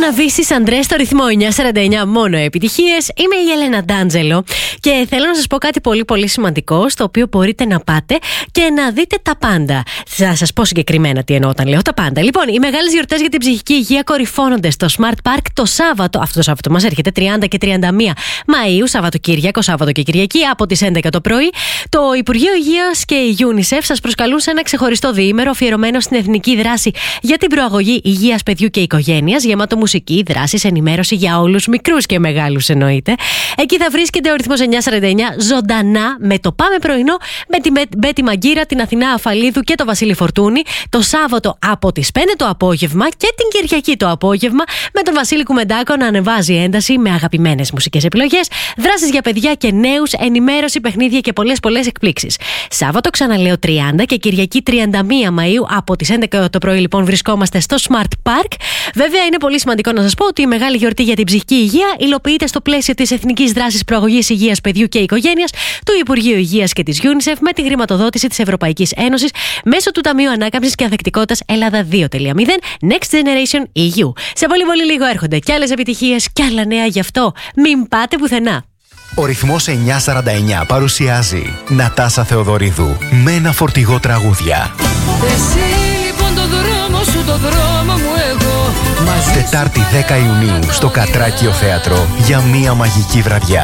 Ναβίσης Αντρέ στο ρυθμό 949, μόνο επιτυχίες. Είμαι η Έλενα Ντάντζελο και θέλω να σας πω κάτι πολύ πολύ σημαντικό, στο οποίο μπορείτε να πάτε και να δείτε τα πάντα. Θα σας πω συγκεκριμένα τι εννοώ όταν λέω τα πάντα. Λοιπόν, οι μεγάλες γιορτές για την ψυχική υγεία κορυφώνονται στο Smart Park το Σάββατο. Αυτό το Σάββατο μας έρχεται 30 και 31 Μαΐου, Σαββατοκύριακο, Σάββατο και Κυριακή, από τις 11 το πρωί. Το Υπουργείο Υγείας και η UNICEF σας προσκαλούν σε ένα ξεχωριστό διήμερο αφιερωμένο στην εθνική δράση για την προαγωγή υγείας παιδιού και οικογένειας, γεμάτο μουσική, δράσεις, ενημέρωση για όλους, μικρούς και μεγάλους εννοείται. Εκεί θα βρίσκεται ο ρυθμός 949 ζωντανά με το Πάμε Πρωινό με την Μπέτη Μαγκύρα, την Αθηνά Αφαλίδου και το Βασίλη Φορτούνη το Σάββατο από τις 5 το απόγευμα και την Κυριακή το απόγευμα με τον Βασίλη Κουμεντάκο να ανεβάζει ένταση με αγαπημένες μουσικές επιλογές, δράσεις για παιδιά και νέους, ενημέρωση, παιχνίδια και πολλές εκπλήξεις. Σάββατο, ξαναλέω, 30 και Κυριακή 31 Μαΐου από τις 11 το πρωί, λοιπόν, βρισκόμαστε στο Smart Park. Βέβαια, είναι πολύ σημαντικό να σας πω ότι η μεγάλη γιορτή για την ψυχική υγεία υλοποιείται στο πλαίσιο της Εθνικής Δράσης Προαγωγής Υγείας Παιδιού και Οικογένειας του Υπουργείου Υγείας και της UNICEF με τη χρηματοδότηση της Ευρωπαϊκής Ένωσης μέσω του Ταμείου Ανάκαμψης και Ανθεκτικότητας Ελλάδα 2.0 Next Generation EU. Σε πολύ λίγο έρχονται κι άλλες επιτυχίες κι άλλα νέα, γι' αυτό μην πάτε πουθενά. Ο ρυθμός 949 παρουσιάζει Νατάσα Θεοδωρίδου με ένα φορτηγό τραγούδια. Εσύ λοιπόν το δρόμο σου, το δρόμο μου εγώ. Τετάρτη 10 Ιουνίου στο Κατράκιο Θέατρο για μία μαγική βραδιά.